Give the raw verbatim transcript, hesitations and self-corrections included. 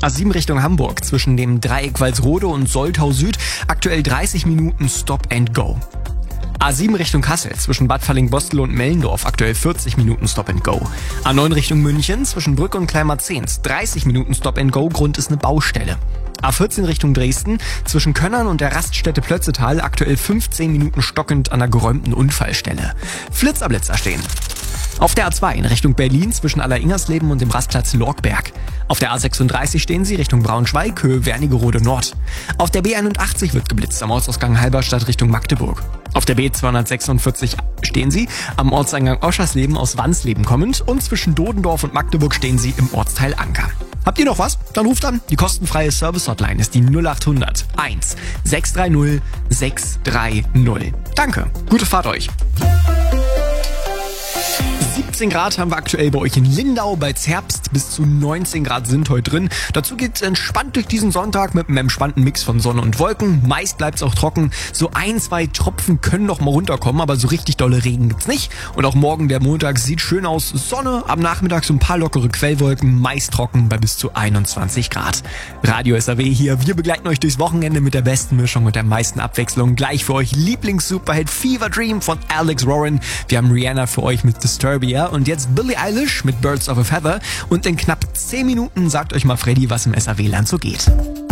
A sieben Richtung Hamburg zwischen dem Dreieck Walsrode und Soltau Süd aktuell dreißig Minuten Stop and Go. A sieben Richtung Kassel zwischen Bad Fallingbostel und Mellendorf aktuell vierzig Minuten Stop and Go. A neun Richtung München zwischen Brück und Kleinmarzehns dreißig Minuten Stop and Go, Grund ist eine Baustelle. A vierzehn Richtung Dresden zwischen Könnern und der Raststätte Plötzetal aktuell fünfzehn Minuten stockend an einer geräumten Unfallstelle. Flitzerblitzer stehen. Auf der A zwei in Richtung Berlin zwischen Alleringersleben und dem Rastplatz Lorgberg. Auf der A sechsunddreißig stehen sie Richtung Braunschweig, Höhe Wernigerode Nord. Auf der B einundachtzig wird geblitzt am Ortsausgang Halberstadt Richtung Magdeburg. Auf der B zweihundertsechsundvierzig stehen sie am Ortseingang Oschersleben aus Wansleben kommend und zwischen Dodendorf und Magdeburg stehen sie im Ortsteil Anker. Habt ihr noch was? Dann ruft an. Die kostenfreie Service-Hotline ist die null acht hundert eins sechs drei null sechs drei null. Danke. Gute Fahrt euch. siebzehn Grad haben wir aktuell bei euch in Lindau, bei Zerbst bis zu neunzehn Grad sind heute drin. Dazu geht's entspannt durch diesen Sonntag mit einem entspannten Mix von Sonne und Wolken. Meist bleibt's auch trocken. So ein, zwei Tropfen können noch mal runterkommen, aber so richtig dolle Regen gibt's nicht. Und auch morgen, der Montag, sieht schön aus. Sonne, am Nachmittag so ein paar lockere Quellwolken, meist trocken bei bis zu einundzwanzig Grad. Radio S R W hier. Wir begleiten euch durchs Wochenende mit der besten Mischung und der meisten Abwechslung. Gleich für euch Lieblings-Superhit Fever Dream von Alex Warren. Wir haben Rihanna für euch mit Disturbia und jetzt Billie Eilish mit Birds of a Feather. Und in knapp zehn Minuten sagt euch mal Freddy, was im S R W-Land so geht.